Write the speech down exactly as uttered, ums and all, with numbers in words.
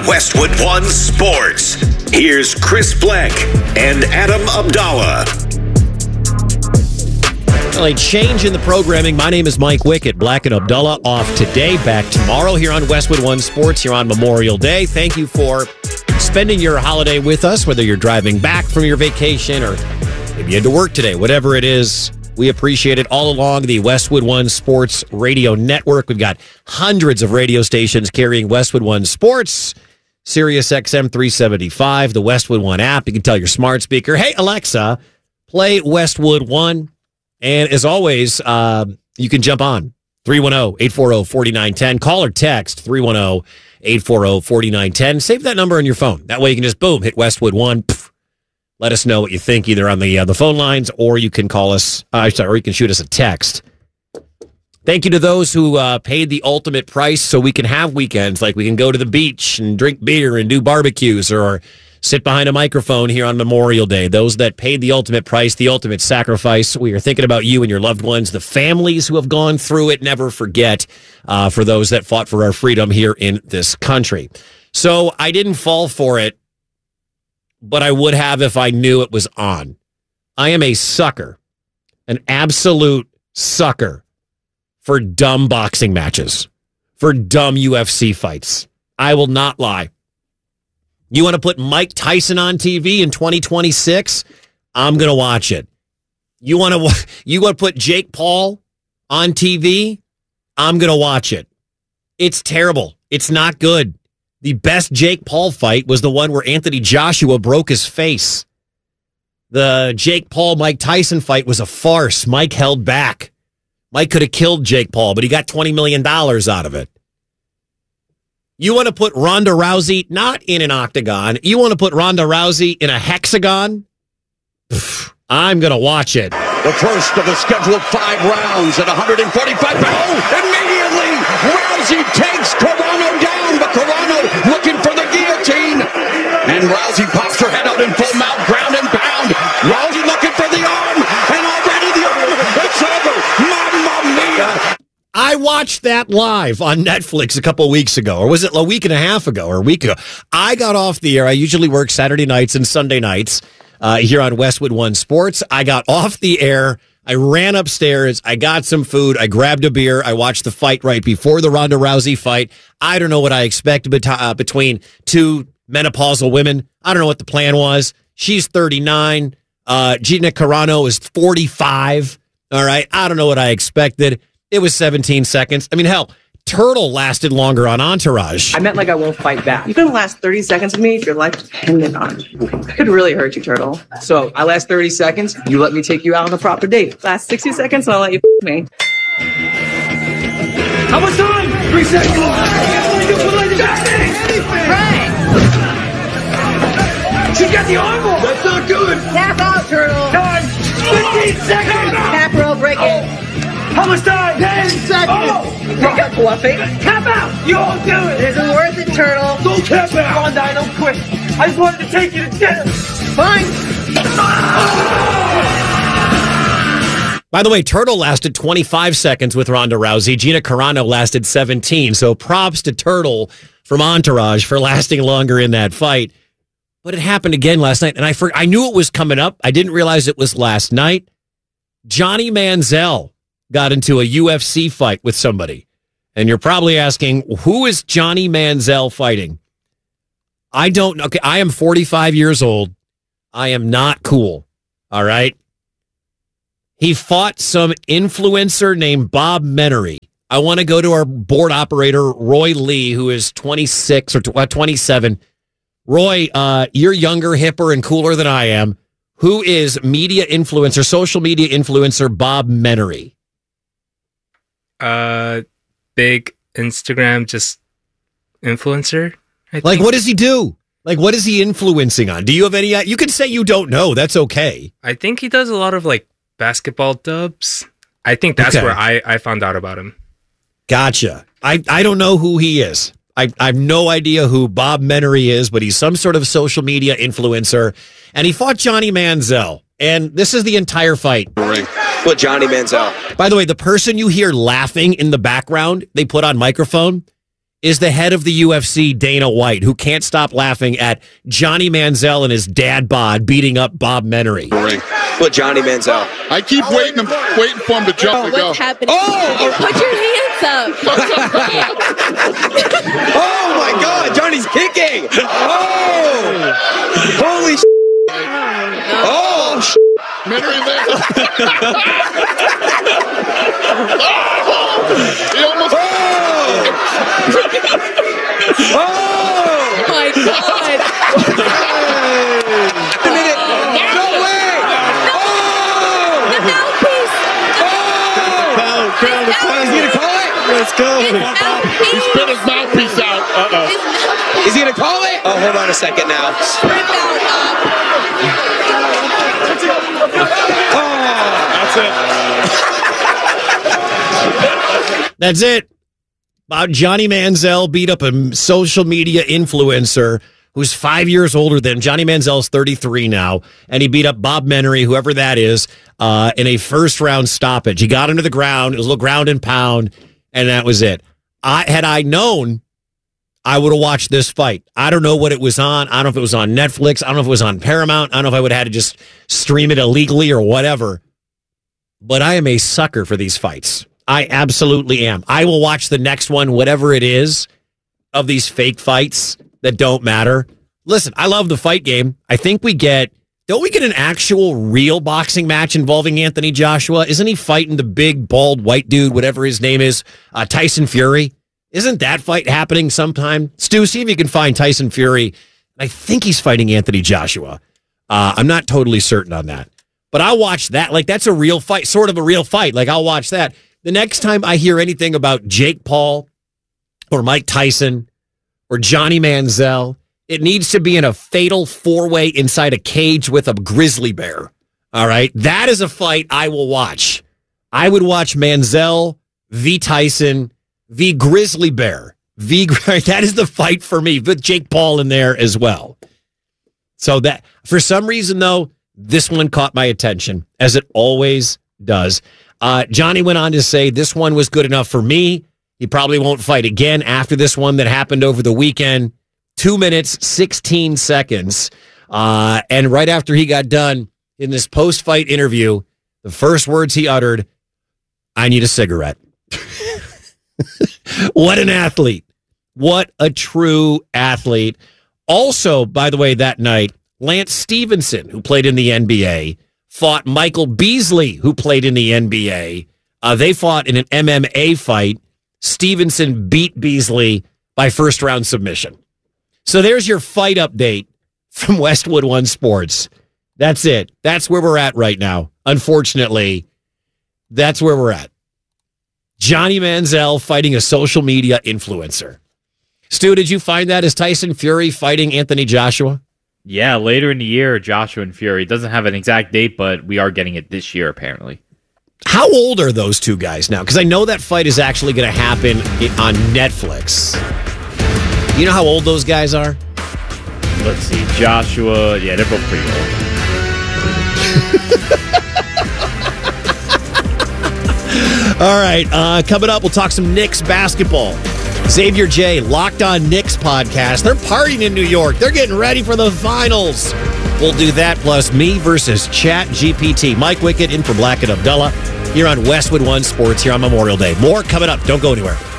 Westwood One Sports. Here's Chris Black and Adam Abdallah. Well, a change in the programming. My name is Mike Wickett. Black and Abdallah off today. Back tomorrow here on Westwood One Sports here on Memorial Day. Thank you for spending your holiday with us, whether you're driving back from your vacation or maybe you had to work today. Whatever it is, we appreciate it all along the Westwood One Sports radio network. We've got hundreds of radio stations carrying Westwood One Sports. Sirius X M three seventy-five, the Westwood One app. You can tell your smart speaker, hey, Alexa, play Westwood One. And as always, uh, you can jump on three one zero, eight four zero, four nine one zero. Call or text three one zero, eight four zero, four nine one zero. Save that number on your phone. That way you can just, boom, hit Westwood One. Pff, let us know what you think either on the uh, the phone lines, or you can call us, uh, sorry, or you can shoot us a text. Thank you to those who uh, paid the ultimate price so we can have weekends, like we can go to the beach and drink beer and do barbecues or sit behind a microphone here on Memorial Day. Those that paid the ultimate price, the ultimate sacrifice. We are thinking about you and your loved ones, the families who have gone through it. Never forget uh, for those that fought for our freedom here in this country. So I didn't fall for it, but I would have if I knew it was on. I am a sucker, an absolute sucker for dumb boxing matches, for dumb U F C fights. I will not lie. You want to put Mike Tyson on T V in twenty twenty-six? I'm going to watch it. You want to you want to put Jake Paul on T V? I'm going to watch it. It's terrible. It's not good. The best Jake Paul fight was the one where Anthony Joshua broke his face. The Jake Paul Mike Tyson fight was a farce. Mike held back. Mike could have killed Jake Paul, but he got twenty million dollars out of it. You want to put Ronda Rousey not in an octagon. You want to put Ronda Rousey in a hexagon? Pff, I'm going to watch it. The first of the scheduled five rounds at one forty-five. Oh, immediately, Rousey takes Carano down, but Carano looking for the guillotine. And Rousey pops her head out in full mount, ground and pound. Rousey looking for the arm, and already the arm. It's over. Mamma mia. I watched that live on Netflix a couple weeks ago, or was it a week and a half ago, or a week ago? I got off the air. I usually work Saturday nights and Sunday nights uh, here on Westwood One Sports. I got off the air. I ran upstairs. I got some food. I grabbed a beer. I watched the fight right before the Ronda Rousey fight. I don't know what I expected bet- uh, between two menopausal women. I don't know what the plan was. She's thirty-nine. Uh, Gina Carano is forty-five. All right. I don't know what I expected. It was seventeen seconds. I mean, hell, Turtle lasted longer on Entourage. I meant like I won't fight back. You're going to last thirty seconds with me if your life depended on it. I could really hurt you, Turtle. So I last thirty seconds. You let me take you out on a proper date. Last sixty seconds, and I'll let you f- me. How much time? Three seconds. She's got the arm ball. That's not good. Tap out, Turtle. Time. fifteen seconds. Tap roll, break it. Oh. How much time? ten seconds. Oh. You're bluffing. Tap out. You won't do it. It isn't worth it, Turtle. Don't tap out. Come on, Dino, quick. I just wanted to take you to dinner. Fine. By the way, Turtle lasted twenty-five seconds with Ronda Rousey. Gina Carano lasted seventeen. So props to Turtle from Entourage for lasting longer in that fight. But it happened again last night, and I for, I knew it was coming up. I didn't realize it was last night. Johnny Manziel got into a U F C fight with somebody. And you're probably asking, who is Johnny Manziel fighting? I don't know. Okay, I am forty-five years old. I am not cool. All right? He fought some influencer named Bob Menery. I want to go to our board operator, Roy Lee, who is twenty-six or twenty-seven. Roy, uh, you're younger, hipper, and cooler than I am. Who is media influencer, social media influencer Bob Menery? Uh, big Instagram, just influencer. I think. Like, what does he do? Like, what is he influencing on? Do you have any? You can say you don't know. That's okay. I think he does a lot of like basketball dubs. I think that's Okay. where I, I found out about him. Gotcha. I, I don't know who he is. I, I have no idea who Bob Menery is, but he's some sort of social media influencer. And he fought Johnny Manziel. And this is the entire fight. With Johnny Manziel. By the way, the person you hear laughing in the background, they put on microphone, is the head of the U F C, Dana White, who can't stop laughing at Johnny Manziel and his dad bod beating up Bob Menery. Put Johnny Manziel. I keep waiting, waiting for him to jump Oh, and go. what's happening? Oh, put your hands up. Oh my God, Johnny's kicking. Oh, holy sh**. Oh, sh**. Menery there. Oh, he almost. Oh, Oh my God. a minute. No way. Oh, The mouthpiece. oh. Crown, Is he gonna call it? Let's go. His mouthpiece. He spit his mouthpiece out. Uh-oh. His mouthpiece Is he gonna call it? Oh, hold on a second now. ripped out. That's it. That's it. About Johnny Manziel beat up a social media influencer who's five years older than Johnny Manziel's thirty-three now, and he beat up Bob Menery, whoever that is, uh, in a first round stoppage. He got into the ground, it was a little ground and pound, and that was it. I had I known, I would have watched this fight. I don't know what it was on. I don't know if it was on Netflix. I don't know if it was on Paramount. I don't know if I would have had to just stream it illegally or whatever. But I am a sucker for these fights. I absolutely am. I will watch the next one, whatever it is, of these fake fights that don't matter. Listen, I love the fight game. I think we get, don't we get an actual real boxing match involving Anthony Joshua? Isn't he fighting the big, bald, white dude, whatever his name is, uh, Tyson Fury? Isn't that fight happening sometime? Stu, see if you can find Tyson Fury. I think he's fighting Anthony Joshua. Uh, I'm not totally certain on that. But I'll watch that. Like, that's a real fight, sort of a real fight. Like, I'll watch that. The next time I hear anything about Jake Paul or Mike Tyson or Johnny Manziel, it needs to be in a fatal four-way inside a cage with a grizzly bear. All right? That is a fight I will watch. I would watch Manziel v. Tyson v. grizzly bear. V. That is the fight for me, with Jake Paul in there as well. So that, for some reason, though, this one caught my attention, as it always does. Uh, Johnny went on to say, this one was good enough for me. He probably won't fight again after this one that happened over the weekend. Two minutes, sixteen seconds. Uh, and right after he got done in this post-fight interview, the first words he uttered, I need a cigarette. What an athlete. What a true athlete. Also, by the way, that night, Lance Stevenson, who played in the N B A, fought Michael Beasley, who played in the N B A. Uh, they fought in an M M A fight. Stevenson beat Beasley by first round submission. So there's your fight update from Westwood One Sports. That's it. That's where we're at right now. Unfortunately, that's where we're at. Johnny Manziel fighting a social media influencer. Stu, did you find that as Tyson Fury fighting Anthony Joshua? Yeah, later in the year, Joshua and Fury. It doesn't have an exact date, but we are getting it this year, apparently. How old are those two guys now? Because I know that fight is actually going to happen on Netflix. You know how old those guys are? Let's see. Joshua, yeah, they're both pretty old. All right, uh, coming up, we'll talk some Knicks basketball. Xavier J, Locked On Knicks podcast. They're partying in New York. They're getting ready for the finals. We'll do that, plus me versus Chat G P T. Mike Wickett in for Black and Abdullah here on Westwood One Sports here on Memorial Day. More coming up. Don't go anywhere.